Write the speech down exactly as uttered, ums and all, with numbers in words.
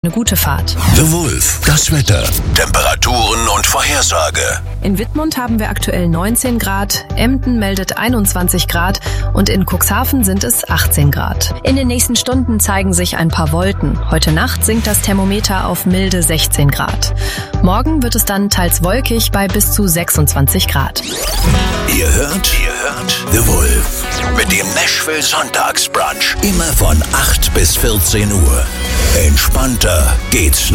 Eine gute Fahrt. The Wolf, das Wetter, Temperaturen und Vorhersage. In Wittmund haben wir aktuell neunzehn Grad, Emden meldet einundzwanzig Grad und in Cuxhaven sind es achtzehn Grad. In den nächsten Stunden zeigen sich ein paar Wolken. Heute Nacht sinkt das Thermometer auf milde sechzehn Grad. Morgen wird es dann teils wolkig bei bis zu sechsundzwanzig Grad. Ihr hört, ihr hört The Wolf mit dem Nashville Sonntagsbrunch. Immer von acht bis vierzehn Uhr. Entspannter geht's